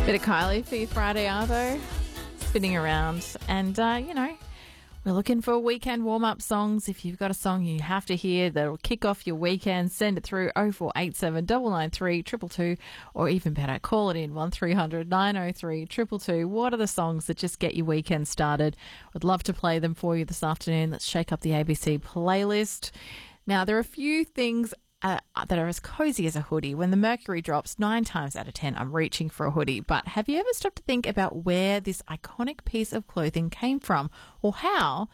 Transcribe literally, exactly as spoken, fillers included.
Bit of Kylie for your Friday Arvo, spinning around. And, uh, you know, we're looking for weekend warm-up songs. If you've got a song you have to hear that'll kick off your weekend, send it through oh four eight seven, nine nine three, two two two, or even better, call it in one three hundred, nine oh three, two two two. What are the songs that just get your weekend started? Would love to play them for you this afternoon. Let's shake up the A B C playlist. Now, there are a few things Uh, that are as cozy as a hoodie. When the mercury drops, nine times out of ten, I'm reaching for a hoodie. But have you ever stopped to think about where this iconic piece of clothing came from, or how